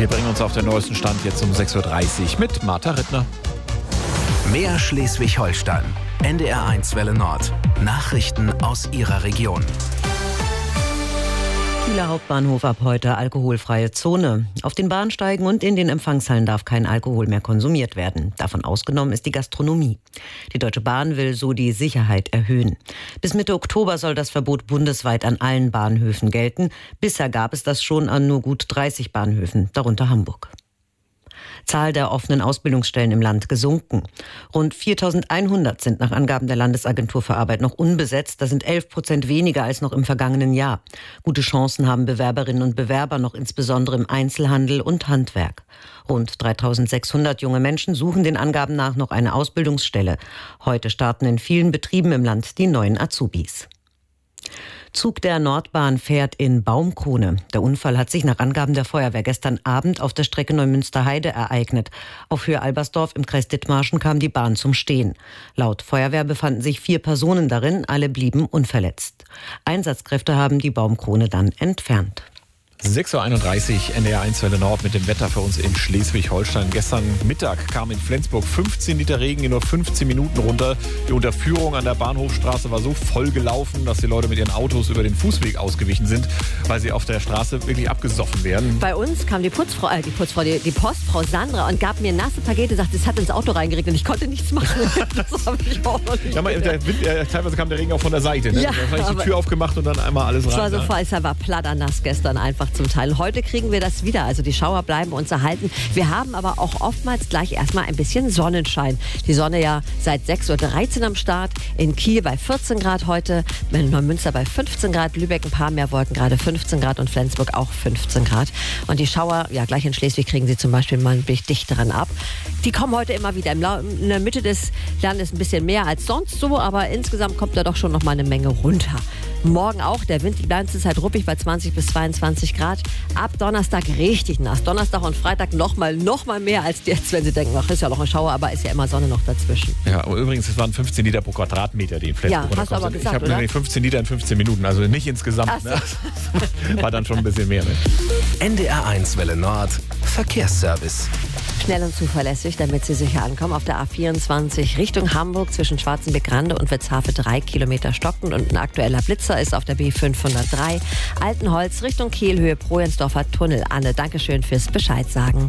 Wir bringen uns auf den neuesten Stand jetzt um 6.30 Uhr mit Martha Rittner. Mehr Schleswig-Holstein. NDR1 Welle Nord. Nachrichten aus Ihrer Region. Kieler Hauptbahnhof ab heute alkoholfreie Zone. Auf den Bahnsteigen und in den Empfangshallen darf kein Alkohol mehr konsumiert werden. Davon ausgenommen ist die Gastronomie. Die Deutsche Bahn will so die Sicherheit erhöhen. Bis Mitte Oktober soll das Verbot bundesweit an allen Bahnhöfen gelten. Bisher gab es das schon an nur gut 30 Bahnhöfen, darunter Hamburg. Zahl der offenen Ausbildungsstellen im Land gesunken. Rund 4.100 sind nach Angaben der Landesagentur für Arbeit noch unbesetzt. Das sind 11% weniger als noch im vergangenen Jahr. Gute Chancen haben Bewerberinnen und Bewerber noch insbesondere im Einzelhandel und Handwerk. Rund 3.600 junge Menschen suchen den Angaben nach noch eine Ausbildungsstelle. Heute starten in vielen Betrieben im Land die neuen Azubis. Zug der Nordbahn fährt in Baumkrone. Der Unfall hat sich nach Angaben der Feuerwehr gestern Abend auf der Strecke Neumünster-Heide ereignet. Auf Höhe Albersdorf im Kreis Dithmarschen kam die Bahn zum Stehen. Laut Feuerwehr befanden sich 4 Personen darin, alle blieben unverletzt. Einsatzkräfte haben die Baumkrone dann entfernt. 6.31 Uhr, NDR1 Welle Nord mit dem Wetter für uns in Schleswig-Holstein. Gestern Mittag kam in Flensburg 15 Liter Regen in nur 15 Minuten runter. Die Unterführung an der Bahnhofstraße war so voll gelaufen, dass die Leute mit ihren Autos über den Fußweg ausgewichen sind, weil sie auf der Straße wirklich abgesoffen werden. Bei uns kam die Postfrau Sandra und gab mir nasse Pakete, sagte, es hat ins Auto reingeregnet und ich konnte nichts machen. Das habe ich auch noch nicht. Ja, teilweise kam der Regen auch von der Seite. Ne? Ja, wahrscheinlich die Tür aufgemacht und dann einmal alles rein. Es war so voll, es war platternass gestern einfach zum Teil. Heute kriegen wir das wieder, also die Schauer bleiben uns erhalten. Wir haben aber auch oftmals gleich erstmal ein bisschen Sonnenschein. Die Sonne ja seit 6.13 Uhr am Start, in Kiel bei 14 Grad heute, in Neumünster bei 15 Grad, Lübeck ein paar mehr Wolken, gerade 15 Grad und Flensburg auch 15 Grad. Und die Schauer, ja gleich in Schleswig kriegen sie zum Beispiel mal ein bisschen dichteren ab. Die kommen heute immer wieder. In der Mitte des Landes ein bisschen mehr als sonst so, aber insgesamt kommt da doch schon noch mal eine Menge runter. Morgen auch, der Wind die ganze Zeit ruppig bei 20 bis 22 Grad. Ab Donnerstag richtig nass. Donnerstag und Freitag noch mal mehr als jetzt, wenn Sie denken, ach, ist ja noch ein Schauer, aber ist ja immer Sonne noch dazwischen. Ja, aber übrigens, es waren 15 Liter pro Quadratmeter, die in Flensburg Ja, hast du aber gesagt, Ich habe 15 Liter in 15 Minuten, also nicht insgesamt. Ach so. Ne? War dann schon ein bisschen mehr. Ne? NDR1 Welle Nord. Verkehrsservice. Schnell und zuverlässig, damit Sie sicher ankommen. Auf der A24 Richtung Hamburg zwischen Schwarzenbeck-Rande und Witzhafe 3 Kilometer stockend und ein aktueller Blitzer ist auf der B503 Altenholz Richtung Kiel, Höhe Projensdorfer Tunnel. Anne, Dankeschön fürs Bescheid sagen.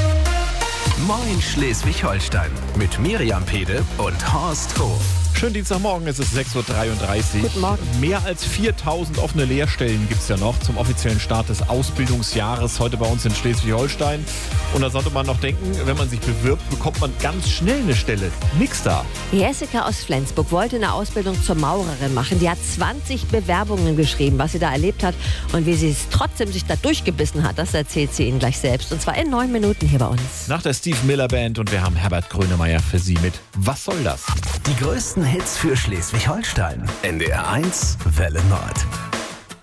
Moin Schleswig-Holstein. Mit Miriam Pede und Horst Hof. Schönen Dienstagmorgen, es ist 6.33 Uhr. Guten Morgen. Mehr als 4.000 offene Lehrstellen gibt es ja noch zum offiziellen Start des Ausbildungsjahres heute bei uns in Schleswig-Holstein. Und da sollte man noch denken, wenn man sich bewirbt, bekommt man ganz schnell eine Stelle. Nix da. Jessica aus Flensburg wollte eine Ausbildung zur Maurerin machen. Die hat 20 Bewerbungen geschrieben, was sie da erlebt hat und wie sie es trotzdem sich da durchgebissen hat. Das erzählt sie Ihnen gleich selbst. Und zwar in 9 Minuten hier bei uns. Nach der Steve Miller Band und wir haben Herbert Grönemeyer für Sie mit Was soll das? Die größten Hits für Schleswig-Holstein. NDR1 Welle Nord.